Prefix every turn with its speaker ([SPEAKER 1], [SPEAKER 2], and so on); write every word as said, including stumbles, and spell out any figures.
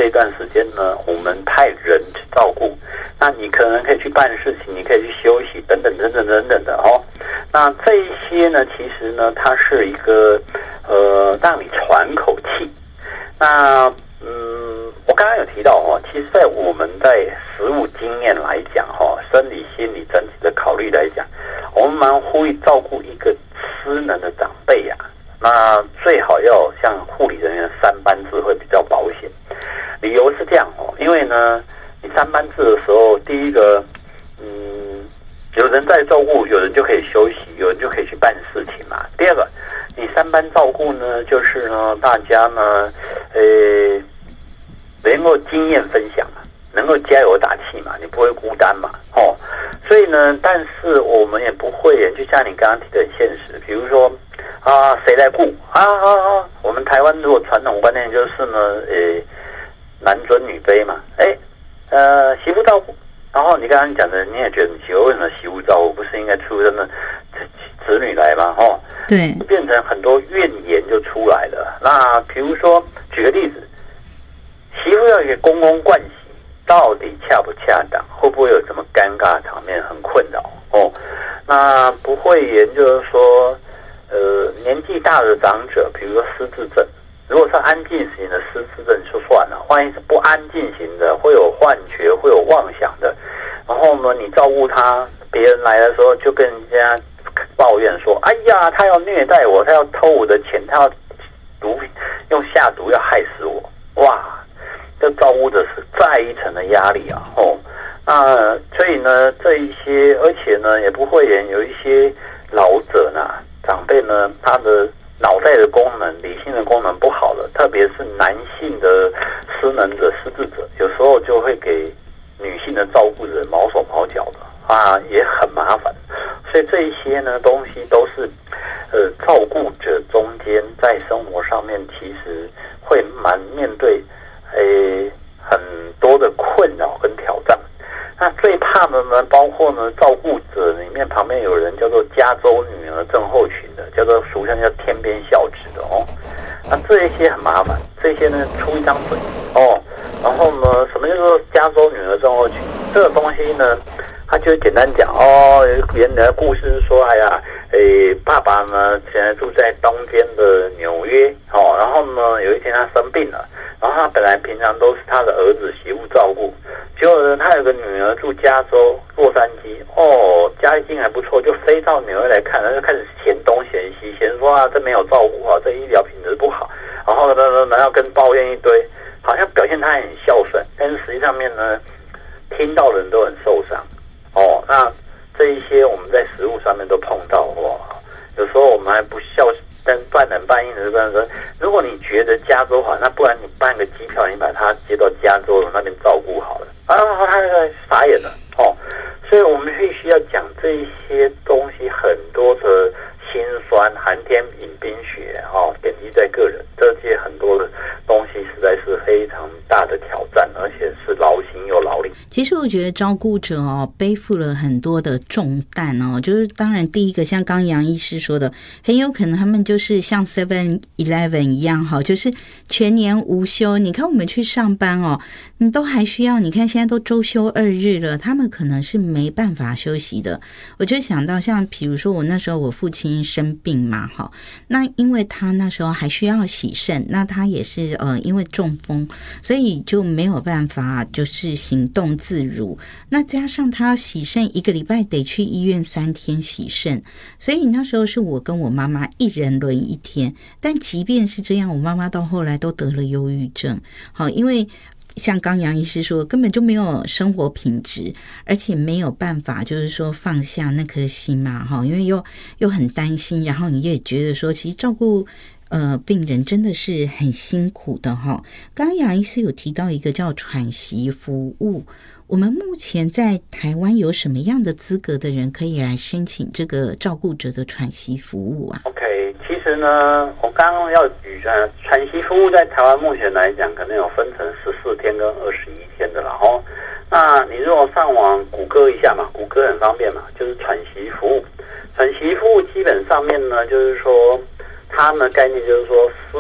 [SPEAKER 1] 这一段时间呢，我们派人去照顾，那你可能可以去办事情，你可以去休息，等等等等等等的哦。那这一些呢，其实呢，它是一个呃，让你喘口气。那嗯，我刚刚有提到哦，其实，在我们在实务经验来讲哈，生理、心理整体的考虑来讲，我们蛮呼吁照顾一个失能的长辈啊。那最好要像护理人员三班制会比较保险。理由是这样哦，因为呢，你三班制的时候，第一个，嗯，有人在照顾，有人就可以休息，有人就可以去办事情嘛。第二个，你三班照顾呢，就是呢，大家呢，呃，能够经验分享嘛，能够加油打气嘛，你不会孤单嘛，哦，所以呢，但是我们也不会，就像你刚刚提的很现实，比如说。啊，谁来顾啊啊啊！我们台湾如果传统观念就是呢，呃，男尊女卑嘛，哎，呃，媳妇照顾。然后你刚刚讲的，你也觉得你媳妇为什么媳妇照顾，不是应该出生的子女来吗？哦，
[SPEAKER 2] 对，
[SPEAKER 1] 变成很多怨言就出来了。那比如说，举个例子，媳妇要给公公盥洗，到底恰不恰当？会不会有什么尴尬场面，很困扰？哦，那不会言就是说。呃，年纪大的长者，比如说失智症，如果是安静型的失智症就算了，万一是不安静型的，会有幻觉，会有妄想的，然后呢，你照顾他，别人来的时候就跟人家抱怨说：“哎呀，他要虐待我，他要偷我的钱，他要毒用下毒要害死我。”哇，这照顾的是再一层的压力啊！哦，那所以呢，这一些，而且呢，也不会也有一些老者呢。长辈呢，他的脑袋的功能、理性的功能不好了，特别是男性的失能者、失智者，有时候就会给女性的照顾者毛手毛脚的啊，也很麻烦。所以这一些呢东西都是，呃，照顾者中间在生活上面其实会蛮面对，诶、很多的困扰跟挑战。那最怕的呢，包括呢，照顾者里面旁边有人叫做加州女儿症候群的，叫做俗称叫天边孝子的哦。那这一些很麻烦，这些呢出一张嘴哦，然后呢，什么叫做加州女儿症候群？这个东西呢，他就简单讲哦，原来的故事是说，哎呀，诶，爸爸呢现在住在东边的纽约哦，然后呢有一天他生病了，然后他本来平常都是他的儿子媳妇照顾。结果呢，他有个女儿住加州洛杉矶，哦，家境还不错，就飞到纽约来看，然后就开始嫌东嫌西，嫌说啊，这没有照顾好，这医疗品质不好，然后呢，然后跟抱怨一堆，好像表现他很孝顺，但是实际上面呢，听到的人都很受伤。哦，那这一些我们在实务上面都碰到过，有时候我们还不孝。但半冷半硬的这样说，如果你觉得加州好，那不然你办个机票，你把他接到加州那边照顾好了啊，他傻眼了哦。所以我们必须要讲这一些东西，很多的辛酸、寒天饮冰雪哦，点滴在个人，这些很多的东西实在是非常大的挑战，而且是劳心又劳力。
[SPEAKER 2] 其实我觉得照顾者哦，背负了很多的重担哦，就是当然第一个像刚杨医师说的，很有可能他们就是像 seven eleven 一样哈，就是全年无休。你看我们去上班哦，你都还需要，你看现在都周休二日了，他们可能是没办法休息的。我就想到像比如说我那时候我父亲生病嘛，哈，那因为他那时候还需要洗肾，那他也是呃因为中风，所以就没有办法就是行动自如。那加上他要洗肾，一个礼拜得去医院三天洗肾，所以那时候是我跟我妈妈一人轮一天。但即便是这样，我妈妈到后来都得了忧郁症。好，因为像刚杨医师说，根本就没有生活品质，而且没有办法就是说放下那颗心嘛，因为又又很担心，然后你也觉得说其实照顾呃病人真的是很辛苦的哈。刚刚杨医师有提到一个叫喘息服务，我们目前在台湾有什么样的资格的人可以来申请这个照顾者的喘息服务啊？
[SPEAKER 1] OK， 其实呢，我刚刚要举呃喘息服务在台湾目前来讲，可能有分成十四天跟二十一天的啦哦。那你如果上网谷歌一下嘛，谷歌很方便嘛，就是喘息服务。喘息服务基本上面呢，就是说它呢概念就是说失